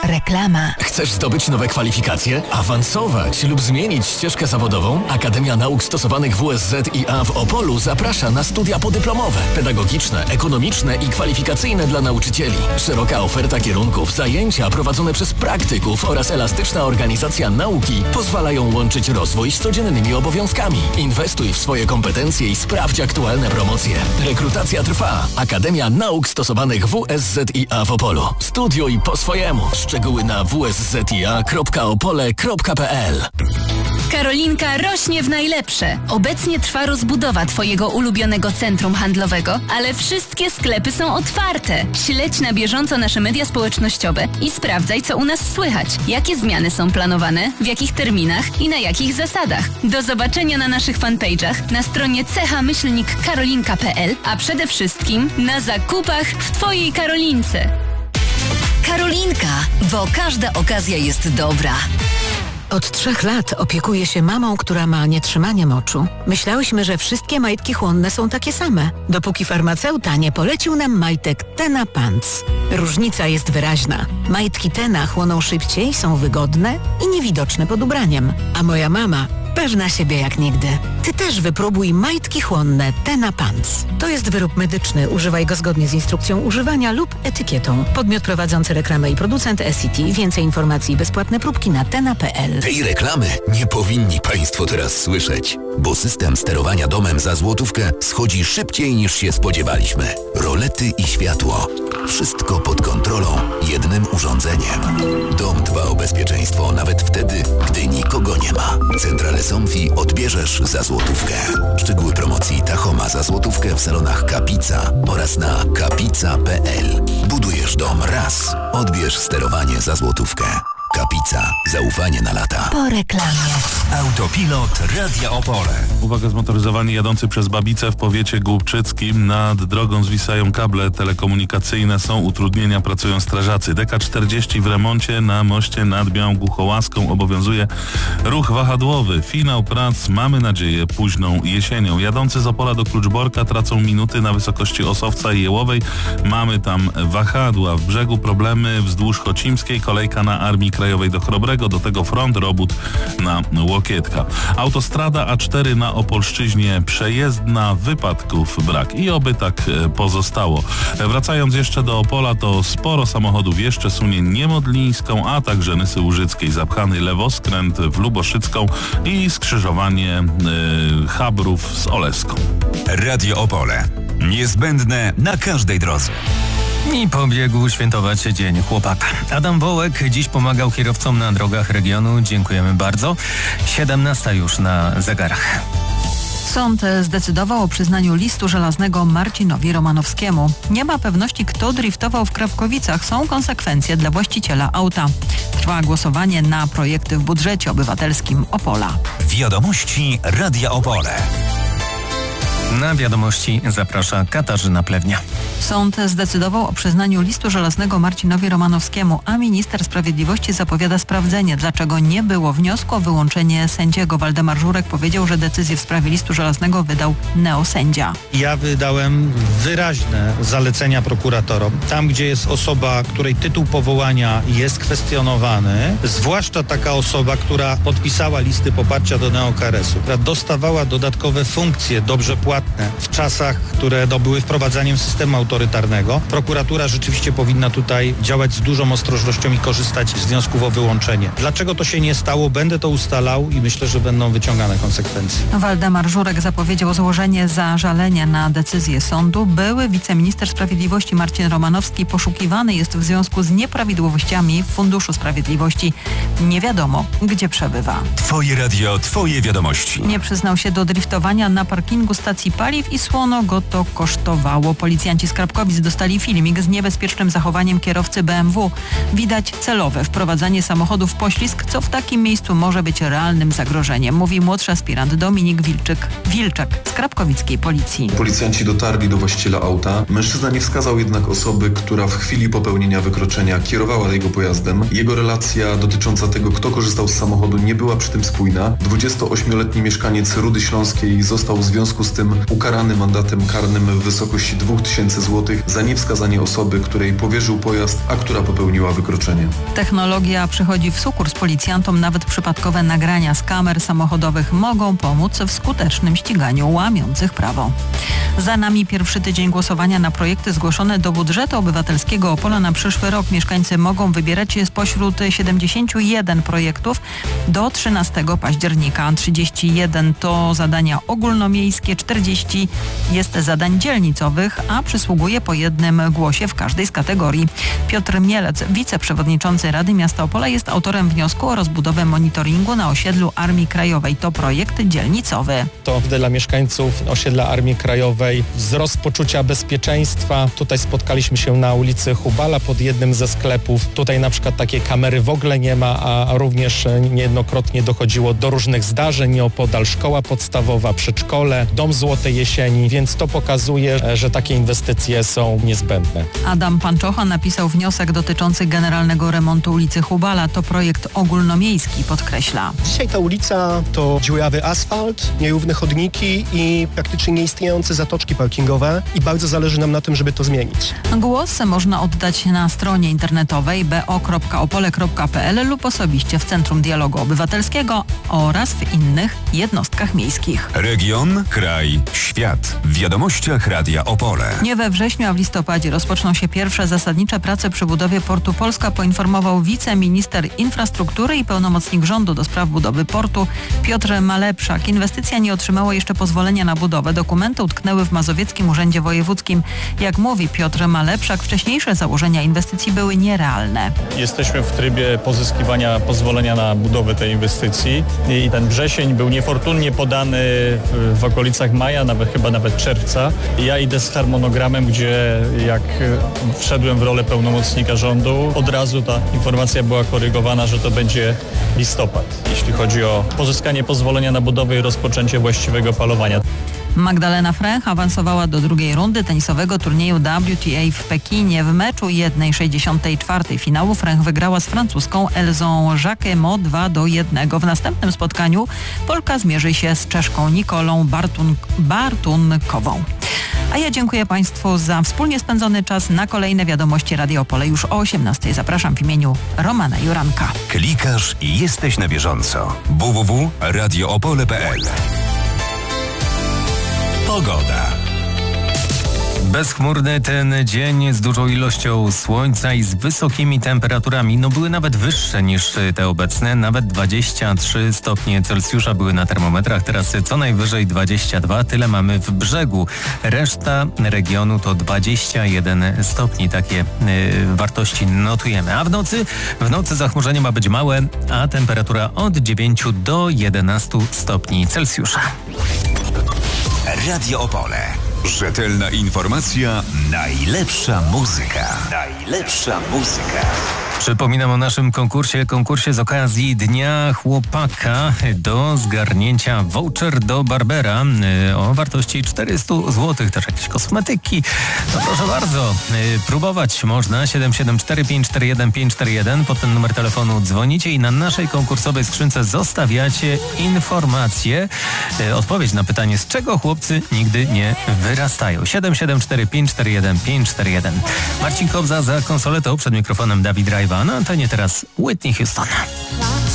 Reklama. Chcesz zdobyć nowe kwalifikacje? Awansować lub zmienić ścieżkę zawodową? Akademia Nauk Stosowanych WSZiA w Opolu zaprasza na studia podyplomowe, pedagogiczne, ekonomiczne i kwalifikacyjne dla nauczycieli. Szeroka oferta kierunków, zajęcia prowadzone przez praktyków oraz elastyczna organizacja nauki pozwalają łączyć rozwój z codziennymi obowiązkami. Inwestuj w swoje kompetencje i sprawdź aktualne promocje. Rekrutacja trwa. Akademia Nauk Stosowanych WSZiA w Opolu. Studiuj po swojemu. Szczegóły na wszzia.opole.pl. Karolinka rośnie w najlepsze. Obecnie trwa rozbudowa Twojego ulubionego centrum handlowego, ale wszystkie sklepy są otwarte. Śledź na bieżąco nasze media społecznościowe i sprawdzaj, co u nas słychać. Jakie zmiany są planowane, w jakich terminach i na jakich zasadach. Do zobaczenia na naszych fanpage'ach, na stronie cecha-karolinka.pl, a przede wszystkim na zakupach w Twojej Karolince. Karolinka, bo każda okazja jest dobra. Od 3 lat opiekuję się mamą, która ma nietrzymanie moczu. Myślałyśmy, że wszystkie majtki chłonne są takie same, dopóki farmaceuta nie polecił nam majtek Tena Pants. Różnica jest wyraźna. Majtki Tena chłoną szybciej, są wygodne i niewidoczne pod ubraniem. A moja mama pewna siebie jak nigdy. Ty też wypróbuj majtki chłonne Tena Pants. To jest wyrób medyczny. Używaj go zgodnie z instrukcją używania lub etykietą. Podmiot prowadzący reklamę i producent SCT. Więcej informacji i bezpłatne próbki na tena.pl. Tej reklamy nie powinni Państwo teraz słyszeć, bo system sterowania domem za złotówkę schodzi szybciej niż się spodziewaliśmy. Rolety i światło. Wszystko pod kontrolą, jednym urządzeniem. Dom dba o bezpieczeństwo nawet wtedy, gdy nikogo nie ma. Centralę Somfy odbierzesz za złotówkę. Szczegóły promocji Tachoma za złotówkę w salonach Kapica oraz na kapica.pl. Budujesz dom raz, odbierz sterowanie za złotówkę. Kapica. Zaufanie na lata. Po reklamie. Autopilot Radia Opole. Uwaga, zmotoryzowani jadący przez Babice w powiecie głubczyckim. Nad drogą zwisają kable telekomunikacyjne. Są utrudnienia, pracują strażacy. DK40 w remoncie na moście nad Białą Głuchołaską obowiązuje ruch wahadłowy. Finał prac mamy nadzieję późną jesienią. Jadący z Opola do Kluczborka tracą minuty na wysokości Osowca i Jełowej. Mamy tam wahadła. W brzegu problemy wzdłuż Chocimskiej. Kolejka na Armii Krajowej do Chrobrego, do tego front robót na Łokietka. Autostrada A4 na Opolszczyźnie przejezdna, wypadków brak i oby tak pozostało. Wracając jeszcze do Opola, to sporo samochodów jeszcze sunie Niemodlińską, a także Nysy Łużyckiej, zapchany lewoskręt w Luboszycką i skrzyżowanie Chabrów z Oleską. Radio Opole. Niezbędne na każdej drodze. I pobiegł świętować Dzień Chłopaka. Adam Wołek dziś pomagał kierowcom na drogach regionu. Dziękujemy bardzo. 17 już na zegarach. Sąd zdecydował o przyznaniu listu żelaznego Marcinowi Romanowskiemu. Nie ma pewności, kto driftował w Krapkowicach. Są konsekwencje dla właściciela auta. Trwa głosowanie na projekty w budżecie obywatelskim Opola. Wiadomości Radia Opole. Na wiadomości zaprasza Katarzyna Plewnia. Sąd zdecydował o przyznaniu listu żelaznego Marcinowi Romanowskiemu, a minister sprawiedliwości zapowiada sprawdzenie, dlaczego nie było wniosku o wyłączenie sędziego. Waldemar Żurek powiedział, że decyzję w sprawie listu żelaznego wydał neosędzia. Ja wydałem wyraźne zalecenia prokuratorom. Tam, gdzie jest osoba, której tytuł powołania jest kwestionowany, zwłaszcza taka osoba, która podpisała listy poparcia do neokRS-u, która dostawała dodatkowe funkcje dobrze płatne w czasach, które były wprowadzaniem systemu autorytarnego. Prokuratura rzeczywiście powinna tutaj działać z dużą ostrożnością i korzystać z wniosków o wyłączenie. Dlaczego to się nie stało? Będę to ustalał i myślę, że będą wyciągane konsekwencje. Waldemar Żurek zapowiedział złożenie zażalenia na decyzję sądu. Były wiceminister sprawiedliwości Marcin Romanowski poszukiwany jest w związku z nieprawidłowościami w Funduszu Sprawiedliwości. Nie wiadomo, gdzie przebywa. Twoje radio, twoje wiadomości. Nie przyznał się do driftowania na parkingu stacji paliw i słono go to kosztowało. Policjanci z Krapkowic dostali filmik z niebezpiecznym zachowaniem kierowcy BMW. Widać celowe wprowadzanie samochodu w poślizg, co w takim miejscu może być realnym zagrożeniem, mówi młodszy aspirant Dominik Wilczak z krapkowickiej policji. Policjanci dotarli do właściciela auta. Mężczyzna nie wskazał jednak osoby, która w chwili popełnienia wykroczenia kierowała jego pojazdem. Jego relacja dotycząca tego, kto korzystał z samochodu, nie była przy tym spójna. 28-letni mieszkaniec Rudy Śląskiej został w związku z tym ukarany mandatem karnym w wysokości 2000 zł. zł za niewskazanie osoby, której powierzył pojazd, a która popełniła wykroczenie. Technologia przychodzi w sukurs policjantom. Nawet przypadkowe nagrania z kamer samochodowych mogą pomóc w skutecznym ściganiu łamiących prawo. Za nami pierwszy tydzień głosowania na projekty zgłoszone do budżetu obywatelskiego Opola na przyszły rok. Mieszkańcy mogą wybierać spośród 71 projektów do 13 października. 31 to zadania ogólnomiejskie, 40 jest zadań dzielnicowych, a przysługuje po jednym głosie w każdej z kategorii. Piotr Mielec, wiceprzewodniczący Rady Miasta Opola, jest autorem wniosku o rozbudowę monitoringu na osiedlu Armii Krajowej. To projekt dzielnicowy. To dla mieszkańców osiedla Armii Krajowej wzrost poczucia bezpieczeństwa. Tutaj spotkaliśmy się na ulicy Hubala pod jednym ze sklepów. Tutaj na przykład takiej kamery w ogóle nie ma, a również niejednokrotnie dochodziło do różnych zdarzeń. Nieopodal szkoła podstawowa, przedszkole, dom Złotej Jesieni, więc to pokazuje, że takie inwestycje są niezbędne. Adam Panczocha napisał wniosek dotyczący generalnego remontu ulicy Hubala. To projekt ogólnomiejski, podkreśla. Dzisiaj ta ulica to dziurawy asfalt, nierówne chodniki i praktycznie nieistniejące zatoczki parkingowe i bardzo zależy nam na tym, żeby to zmienić. Głos można oddać na stronie internetowej bo.opole.pl lub osobiście w Centrum Dialogu Obywatelskiego oraz w innych jednostkach miejskich. Region, kraj, świat. W wiadomościach Radia Opole. Nie we wrześniu, a w listopadzie rozpoczną się pierwsze zasadnicze prace przy budowie portu Polska, poinformował wiceminister infrastruktury i pełnomocnik rządu do spraw budowy portu Piotr Malepszak. Inwestycja nie otrzymała jeszcze pozwolenia na budowę. Dokumenty utknęły w Mazowieckim Urzędzie Wojewódzkim. Jak mówi Piotr Malepszak, wcześniejsze założenia inwestycji były nierealne. Jesteśmy w trybie pozyskiwania pozwolenia na budowę tej inwestycji i ten wrzesień był niefortunnie podany w okolicach maja, chyba nawet czerwca. Ja idę z harmonogramem, gdzie jak wszedłem w rolę pełnomocnika rządu, od razu ta informacja była korygowana, że to będzie listopad, jeśli chodzi o pozyskanie pozwolenia na budowę i rozpoczęcie właściwego falowania. Magdalena Fręch awansowała do drugiej rundy tenisowego turnieju WTA w Pekinie. W meczu 1/64 finału Fręch wygrała z francuską Elzą Jacquemot 2-1. W następnym spotkaniu Polka zmierzy się z Czeszką Nikolą Bartunkową. A ja dziękuję Państwu za wspólnie spędzony czas. Na kolejne wiadomości Radio Opole już o 18:00. Zapraszam w imieniu Romana Juranka. Klikasz i jesteś na bieżąco. www.radioopole.pl. Pogoda. Bezchmurny ten dzień z dużą ilością słońca i z wysokimi temperaturami. Były nawet wyższe niż te obecne. Nawet 23 stopnie Celsjusza były na termometrach. Teraz co najwyżej 22. Tyle mamy w Brzegu. Reszta regionu to 21 stopni. Takie wartości notujemy. A w nocy zachmurzenie ma być małe, a temperatura od 9 do 11 stopni Celsjusza. Radio Opole. Rzetelna informacja, najlepsza muzyka. Najlepsza muzyka. Przypominam o naszym konkursie z okazji Dnia Chłopaka. Do zgarnięcia voucher do barbera o wartości 400 zł. Też jakieś kosmetyki. Proszę bardzo, próbować można. 774 541 541. Pod ten numer telefonu dzwonicie i na naszej konkursowej skrzynce zostawiacie informację. Odpowiedź na pytanie, z czego chłopcy nigdy nie wyrastają. 774 541 541. Marcin Kobza za konsoletą, przed mikrofonem Dawid Rajwa. Na antenie teraz Whitney Houston.